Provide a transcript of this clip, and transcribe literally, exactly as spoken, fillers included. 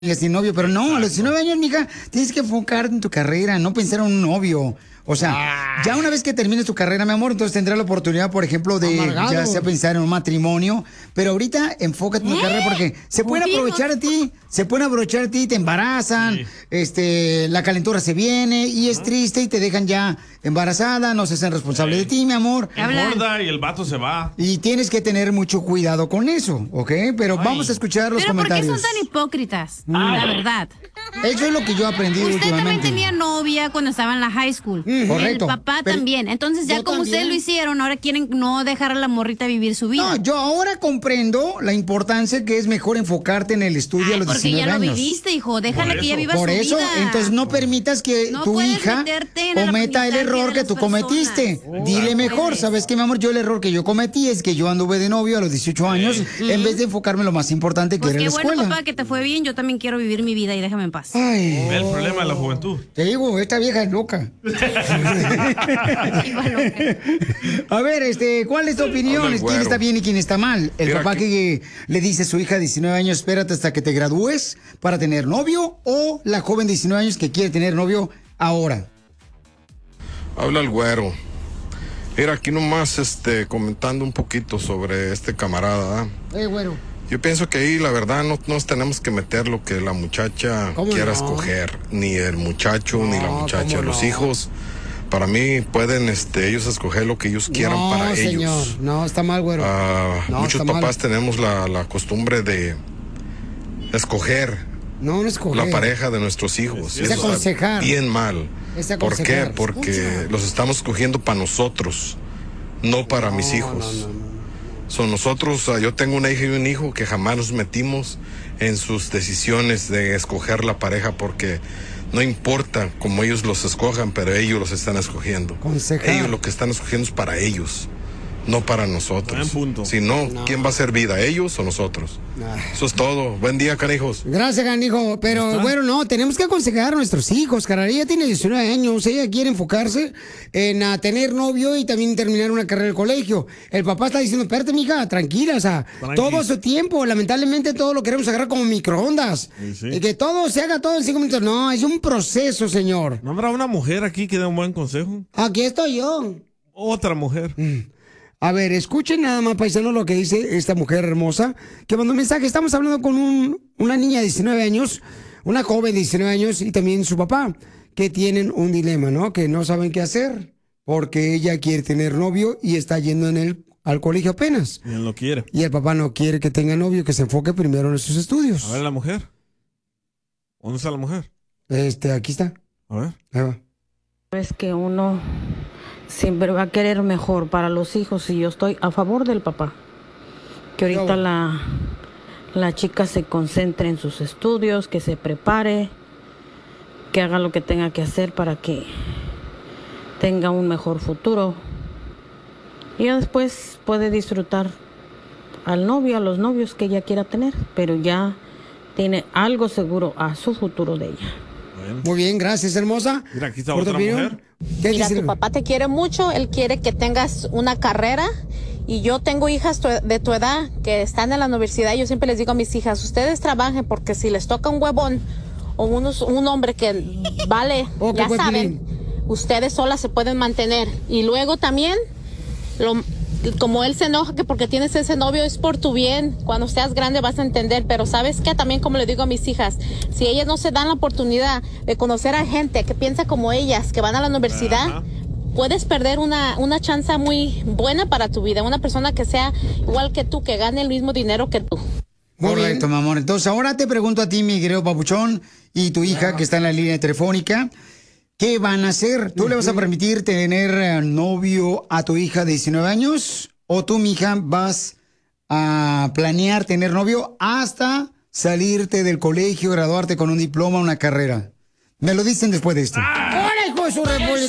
sin novio, pero no, a los diecinueve años, mija, tienes que enfocarte en tu carrera, no pensar en un novio. O sea, ah. ya una vez que termines tu carrera, mi amor, entonces tendrás la oportunidad, por ejemplo, de Amargado. ya sea pensar en un matrimonio. Pero ahorita enfócate en tu ¿Eh? carrera porque se pueden aprovechar de ti, se pueden aprovechar de ti, te embarazan, sí. este, la calentura se viene y es triste y te dejan ya embarazada, no se hacen responsables sí. de ti, mi amor. Engorda y el vato se va. Y tienes que tener mucho cuidado con eso, ¿ok? Pero Ay. vamos a escuchar los ¿Pero comentarios. ¿Pero por qué son tan hipócritas? Mm. La verdad. Eso es lo que yo he aprendido Usted últimamente. también tenía novia cuando estaba en la high school. Mm, correcto. El papá Pero también. Entonces ya como también. ustedes lo hicieron, ahora quieren no dejar a la morrita vivir su vida. No, yo ahora comprendo la importancia que es mejor enfocarte en el estudio Ay, a los diecinueve años. Porque ya lo viviste, hijo. Déjala que ella viva Por su eso, vida. entonces no permitas que no tu hija cometa el error que tú personas. cometiste. Oh, Dile mejor, ¿sabes qué, mi amor? Yo el error que yo cometí es que yo anduve de novio a los dieciocho años sí. en vez de enfocarme en lo más importante que pues era la escuela. Qué bueno, papá, que te fue bien. Yo también quiero vivir mi vida y déjame en paz. Ay. Ve el problema de la juventud. Te digo, esta vieja es loca. A ver, este, ¿cuál es tu opinión? ¿Quién está bien y quién está mal? ¿El Mira papá que... que le dice a su hija de diecinueve años, espérate hasta que te gradúes para tener novio? ¿O la joven de diecinueve años que quiere tener novio ahora? Habla el güero. Mira, aquí nomás este, comentando un poquito sobre este camarada. Eh, güero. Yo pienso que ahí la verdad no nos tenemos que meter lo que la muchacha quiera no? escoger, ni el muchacho, no, ni la muchacha, los no? hijos. Para mí pueden este, ellos escoger lo que ellos quieran no, para señor. ellos. No, está mal, güero. Uh, no, muchos papás mal. tenemos la, la costumbre de escoger, no, no escoger la pareja de nuestros hijos. Es eso aconsejar. Está bien mal. Es ¿Por qué? Porque Escucha. los estamos escogiendo para nosotros, no para no, mis hijos. No, no, no. Son nosotros, uh, yo tengo una hija y un hijo que jamás nos metimos en sus decisiones de escoger la pareja porque no importa cómo ellos los escojan, pero ellos los están escogiendo. Consejar. Ellos lo que están escogiendo es para ellos, no para nosotros. Punto. Si no, no, ¿quién va a hacer vida? ¿Ellos o nosotros? No. Eso es todo. Buen día, canijos. Gracias, canijo. Pero bueno, no, tenemos que aconsejar a nuestros hijos, cara. Ella tiene diecinueve años, ella quiere enfocarse en a tener novio y también terminar una carrera de colegio. El papá está diciendo, espérate, mija, tranquila, o sea, Tranqui. todo a su tiempo. Lamentablemente todo lo queremos agarrar como microondas. Sí, sí. Y que todo se haga todo en cinco minutos. No, es un proceso, señor. ¿No habrá una mujer aquí que dé un buen consejo? Aquí estoy yo. Otra mujer. Mm. A ver, escuchen nada más, paisano, lo que dice esta mujer hermosa que mandó un mensaje. Estamos hablando con un, una niña de diecinueve años, una joven de diecinueve años y también su papá, que tienen un dilema, ¿no? Que no saben qué hacer porque ella quiere tener novio y está yendo en el, al colegio apenas. Y él no quiere. Y el papá no quiere que tenga novio, que se enfoque primero en sus estudios. A ver, la mujer. ¿Dónde está la mujer? Este, aquí está. A ver. Ahí va. Es que uno siempre va a querer mejor para los hijos y yo estoy a favor del papá. Que ahorita no. la, la chica se concentre en sus estudios, que se prepare, que haga lo que tenga que hacer para que tenga un mejor futuro. Y ya después puede disfrutar al novio, a los novios que ella quiera tener, pero ya tiene algo seguro a su futuro de ella. Bueno. Muy bien, gracias, hermosa. Mira, aquí está otra mujer. Mira, tu papá te quiere mucho, él quiere que tengas una carrera y yo tengo hijas de tu edad que están en la universidad y yo siempre les digo a mis hijas, ustedes trabajen porque si les toca un huevón o unos, un hombre que vale, oh, ya saben, ustedes solas se pueden mantener. Y luego también, lo, como él se enoja que porque tienes ese novio es por tu bien, cuando seas grande vas a entender, pero ¿sabes qué? También como le digo a mis hijas, si ellas no se dan la oportunidad de conocer a gente que piensa como ellas, que van a la universidad, Ajá. puedes perder una, una chance muy buena para tu vida, una persona que sea igual que tú, que gane el mismo dinero que tú. Correcto, mi amor. Entonces ahora te pregunto a ti, mi querido papuchón, y tu hija que está en la línea telefónica, ¿qué van a hacer? ¿Tú uh-huh. le vas a permitir tener novio a tu hija de diecinueve años? ¿O tú, mija, vas a planear tener novio hasta salirte del colegio, graduarte con un diploma, una carrera? Me lo dicen después de esto. ¡Ah! ¡Hola, hijo de su república!